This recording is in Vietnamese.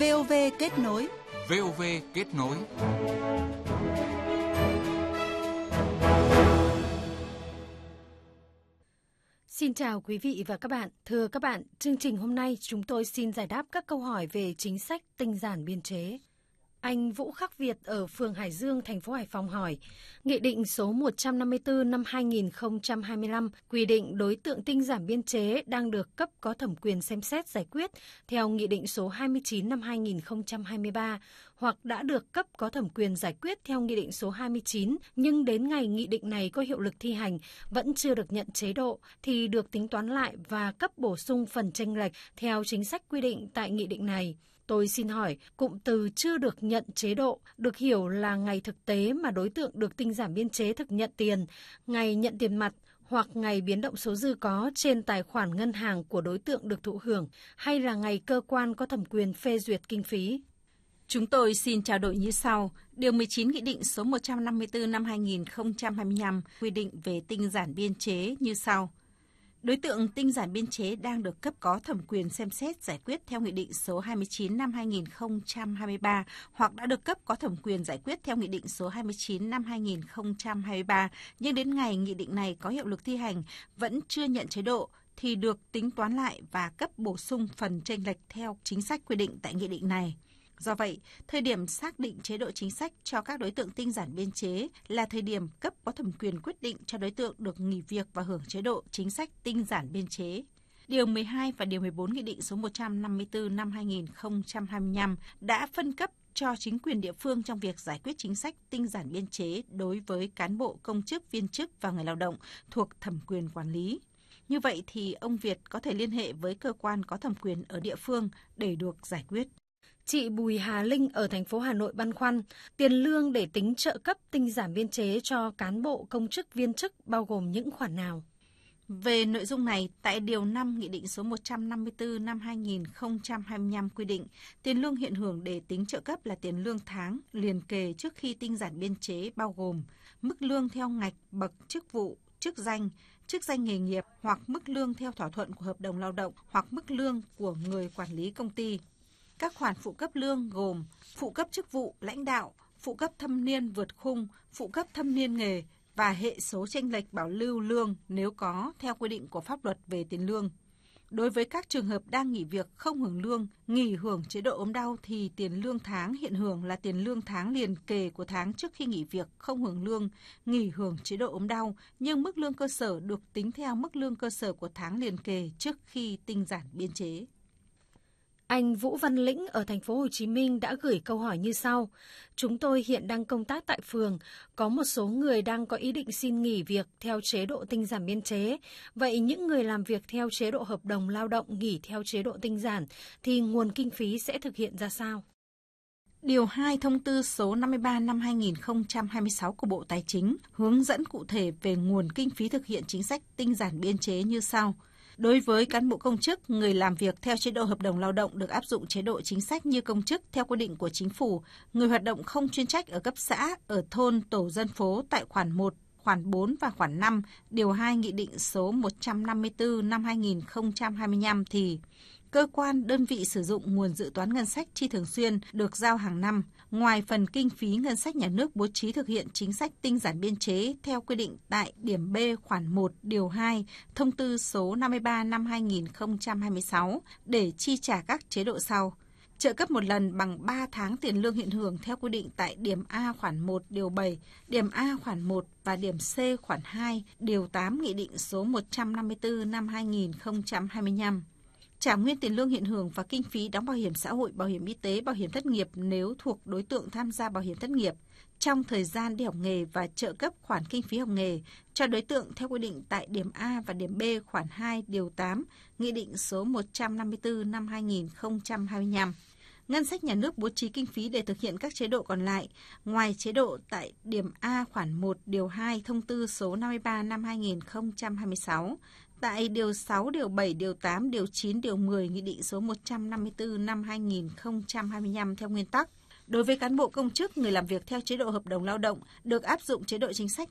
VOV kết nối. VOV kết nối. Xin chào quý vị và các bạn. Thưa các bạn, chương trình hôm nay chúng tôi xin giải đáp các câu hỏi về chính sách tinh giản biên chế. Anh Vũ Khắc Việt ở phường Hải Dương, thành phố Hải Phòng hỏi, Nghị định số 154 năm 2025 quy định đối tượng tinh giản biên chế đang được cấp có thẩm quyền xem xét giải quyết theo Nghị định số 29 năm 2023 hoặc đã được cấp có thẩm quyền giải quyết theo Nghị định số 29 nhưng đến ngày nghị định này có hiệu lực thi hành vẫn chưa được nhận chế độ thì được tính toán lại và cấp bổ sung phần chênh lệch theo chính sách quy định tại nghị định này. Tôi xin hỏi, cụm từ chưa được nhận chế độ được hiểu là ngày thực tế mà đối tượng được tinh giản biên chế thực nhận tiền, ngày nhận tiền mặt hoặc ngày biến động số dư có trên tài khoản ngân hàng của đối tượng được thụ hưởng hay là ngày cơ quan có thẩm quyền phê duyệt kinh phí? Chúng tôi xin trao đổi như sau. Điều 19 Nghị định số 154 năm 2025 quy định về tinh giản biên chế như sau. Đối tượng tinh giản biên chế đang được cấp có thẩm quyền xem xét giải quyết theo Nghị định số 29 năm 2023 hoặc đã được cấp có thẩm quyền giải quyết theo Nghị định số 29 năm 2023 nhưng đến ngày nghị định này có hiệu lực thi hành vẫn chưa nhận chế độ thì được tính toán lại và cấp bổ sung phần chênh lệch theo chính sách quy định tại nghị định này. Do vậy, thời điểm xác định chế độ chính sách cho các đối tượng tinh giản biên chế là thời điểm cấp có thẩm quyền quyết định cho đối tượng được nghỉ việc và hưởng chế độ chính sách tinh giản biên chế. Điều 12 và Điều 14 Nghị định số 154 năm 2025 đã phân cấp cho chính quyền địa phương trong việc giải quyết chính sách tinh giản biên chế đối với cán bộ, công chức, viên chức và người lao động thuộc thẩm quyền quản lý. Như vậy thì ông Việt có thể liên hệ với cơ quan có thẩm quyền ở địa phương để được giải quyết. Chị Bùi Hà Linh ở thành phố Hà Nội băn khoăn, tiền lương để tính trợ cấp tinh giản biên chế cho cán bộ, công chức, viên chức bao gồm những khoản nào? Về nội dung này, tại Điều 5 Nghị định số 154 năm 2025 quy định, tiền lương hiện hưởng để tính trợ cấp là tiền lương tháng liền kề trước khi tinh giản biên chế bao gồm mức lương theo ngạch, bậc, chức vụ, chức danh nghề nghiệp hoặc mức lương theo thỏa thuận của hợp đồng lao động hoặc mức lương của người quản lý công ty. Các khoản phụ cấp lương gồm phụ cấp chức vụ lãnh đạo, phụ cấp thâm niên vượt khung, phụ cấp thâm niên nghề và hệ số chênh lệch bảo lưu lương nếu có theo quy định của pháp luật về tiền lương. Đối với các trường hợp đang nghỉ việc không hưởng lương, nghỉ hưởng chế độ ốm đau thì tiền lương tháng hiện hưởng là tiền lương tháng liền kề của tháng trước khi nghỉ việc không hưởng lương, nghỉ hưởng chế độ ốm đau, nhưng mức lương cơ sở được tính theo mức lương cơ sở của tháng liền kề trước khi tinh giản biên chế. Anh Vũ Văn Lĩnh ở thành phố Hồ Chí Minh đã gửi câu hỏi như sau. Chúng tôi hiện đang công tác tại phường, có một số người đang có ý định xin nghỉ việc theo chế độ tinh giản biên chế. Vậy những người làm việc theo chế độ hợp đồng lao động nghỉ theo chế độ tinh giản thì nguồn kinh phí sẽ thực hiện ra sao? Điều 2 Thông tư số 53 năm 2026 của Bộ Tài chính hướng dẫn cụ thể về nguồn kinh phí thực hiện chính sách tinh giản biên chế như sau. Đối với cán bộ công chức, người làm việc theo chế độ hợp đồng lao động được áp dụng chế độ chính sách như công chức theo quy định của Chính phủ, người hoạt động không chuyên trách ở cấp xã, ở thôn, tổ dân phố tại khoản 1, khoản 4 và khoản 5, điều 2 Nghị định số 154 năm 2025 thì cơ quan, đơn vị sử dụng nguồn dự toán ngân sách chi thường xuyên được giao hàng năm, ngoài phần kinh phí ngân sách nhà nước bố trí thực hiện chính sách tinh giản biên chế theo quy định tại điểm B khoản 1 điều 2 Thông tư số 53 năm 2026 để chi trả các chế độ sau. Trợ cấp một lần bằng 3 tháng tiền lương hiện hưởng theo quy định tại điểm A khoản 1 điều 7, điểm A khoản 1 và điểm C khoản 2 điều 8 Nghị định số 154 năm 2025. Trả nguyên tiền lương hiện hưởng và kinh phí đóng bảo hiểm xã hội, bảo hiểm y tế, bảo hiểm thất nghiệp nếu thuộc đối tượng tham gia bảo hiểm thất nghiệp trong thời gian đi học nghề và trợ cấp khoản kinh phí học nghề cho đối tượng theo quy định tại điểm A và điểm B khoản 2 điều 8 Nghị định số 154 năm 2025. Ngân sách nhà nước bố trí kinh phí để thực hiện các chế độ còn lại, ngoài chế độ tại điểm A khoản 1 điều 2 Thông tư số 53 năm 2026, tại điều 6, điều 7, điều 8, điều 9, điều 10 Nghị định số 154 năm 2025 theo nguyên tắc. Đối với cán bộ công chức, người làm việc theo chế độ hợp đồng lao động được áp dụng chế độ chính sách